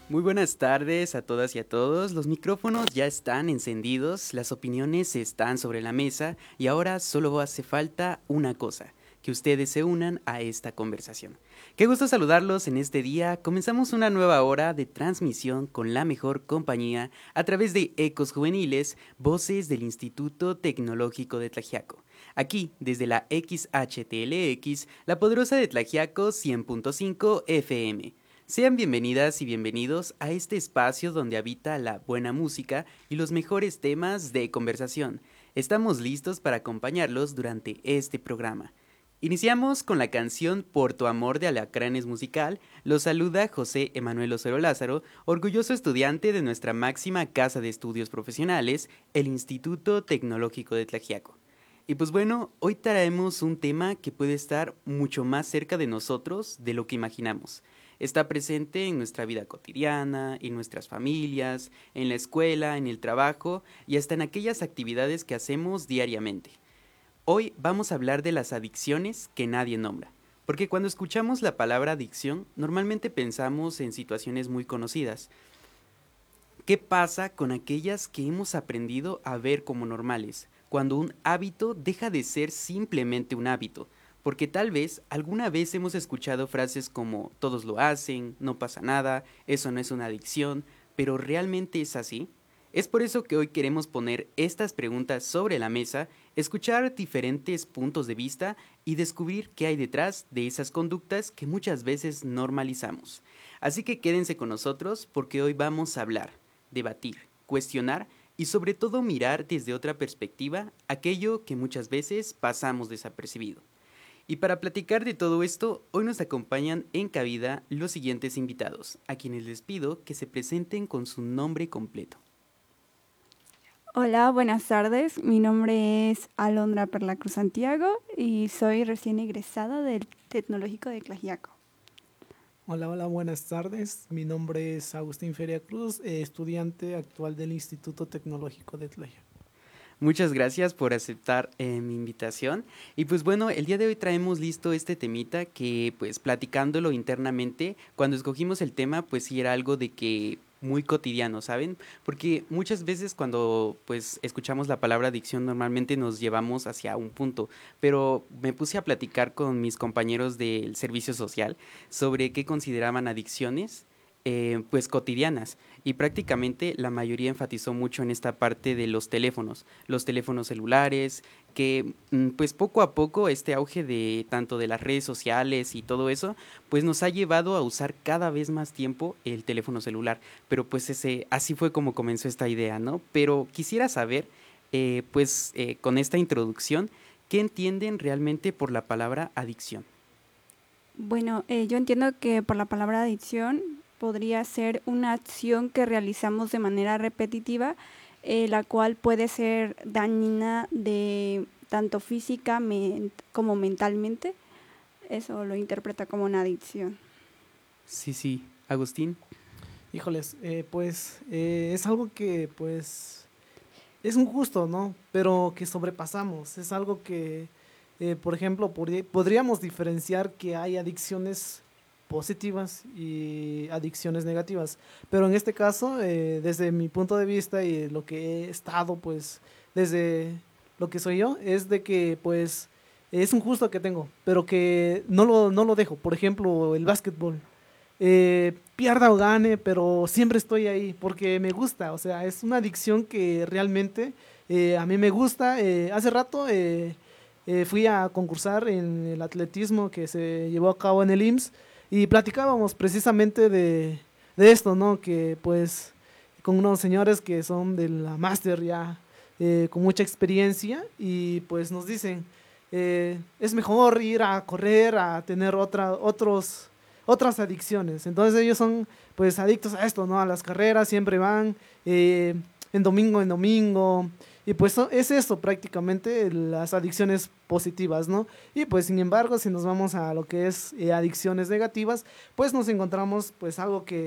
Muy buenas tardes a todas y a todos. Los micrófonos ya están encendidos, las opiniones están sobre la mesa y ahora solo hace falta una cosa, que ustedes se unan a esta conversación. Qué gusto saludarlos en este día. Comenzamos una nueva hora de transmisión con la mejor compañía a través de Ecos Juveniles, voces del Instituto Tecnológico de Tlaxiaco. Aquí, desde la XHTLX, la poderosa de Tlaxiaco 100.5 FM. Sean bienvenidas y bienvenidos a este espacio donde habita la buena música y los mejores temas de conversación. Estamos listos para acompañarlos durante este programa. Iniciamos con la canción Por tu amor de Alacranes Musical. Los saluda José Emanuel Ocero Lázaro, orgulloso estudiante de nuestra máxima casa de estudios profesionales, el Instituto Tecnológico de Tlaxiaco. Y pues bueno, hoy traemos un tema que puede estar mucho más cerca de nosotros de lo que imaginamos. Está presente en nuestra vida cotidiana, en nuestras familias, en la escuela, en el trabajo y hasta en aquellas actividades que hacemos diariamente. Hoy vamos a hablar de las adicciones que nadie nombra, porque cuando escuchamos la palabra adicción, normalmente pensamos en situaciones muy conocidas. ¿Qué pasa con aquellas que hemos aprendido a ver como normales, cuando un hábito deja de ser simplemente un hábito? Porque tal vez alguna vez hemos escuchado frases como todos lo hacen, no pasa nada, eso no es una adicción, pero ¿realmente es así? Es por eso que hoy queremos poner estas preguntas sobre la mesa, escuchar diferentes puntos de vista y descubrir qué hay detrás de esas conductas que muchas veces normalizamos. Así que quédense con nosotros porque hoy vamos a hablar, debatir, cuestionar y sobre todo mirar desde otra perspectiva aquello que muchas veces pasamos desapercibido. Y para platicar de todo esto, hoy nos acompañan en cabida los siguientes invitados, a quienes les pido que se presenten con su nombre completo. Hola, buenas tardes. Mi nombre es Alondra Perla Cruz Santiago y soy recién egresada del Tecnológico de Tlaxiaco. Hola, buenas tardes. Mi nombre es Agustín Feria Cruz, estudiante actual del Instituto Tecnológico de Tlaxiaco. Muchas gracias por aceptar mi invitación. Y pues bueno, el día de hoy traemos listo este temita que pues platicándolo internamente, cuando escogimos el tema pues sí era algo de que muy cotidiano, ¿saben? Porque muchas veces cuando pues escuchamos la palabra adicción normalmente nos llevamos hacia un punto, pero me puse a platicar con mis compañeros del servicio social sobre qué consideraban adicciones pues cotidianas y prácticamente la mayoría enfatizó mucho en esta parte de los teléfonos celulares, que pues poco a poco este auge de tanto de las redes sociales y todo eso, pues nos ha llevado a usar cada vez más tiempo el teléfono celular, pero pues así fue como comenzó esta idea, ¿no? Pero quisiera saber, con esta introducción, ¿qué entienden realmente por la palabra adicción? Bueno, yo entiendo que por la palabra adicción podría ser una acción que realizamos de manera repetitiva, la cual puede ser dañina de tanto física como mentalmente. Eso lo interpreta como una adicción. Sí, sí, Agustín. Híjoles, es algo que pues es un gusto, ¿no? Pero que sobrepasamos. Es algo que, por ejemplo, podríamos diferenciar que hay adicciones positivas y adicciones negativas. Pero en este caso, desde mi punto de vista y lo que he estado, pues, desde lo que soy yo, es de que, pues, es un gusto que tengo, pero que no lo dejo. Por ejemplo, el básquetbol. Pierda o gane, pero siempre estoy ahí porque me gusta. O sea, es una adicción que realmente a mí me gusta. Hace rato fui a concursar en el atletismo que se llevó a cabo en el IMSS y platicábamos precisamente de esto, ¿no? Que pues con unos señores que son de la máster ya, con mucha experiencia y pues nos dicen, es mejor ir a correr, a tener otras adicciones. Entonces ellos son pues adictos a esto, ¿no? A las carreras, siempre van en domingo. Y pues es eso prácticamente las adicciones positivas, ¿no? Y pues sin embargo, si nos vamos a lo que es adicciones negativas, pues nos encontramos pues algo que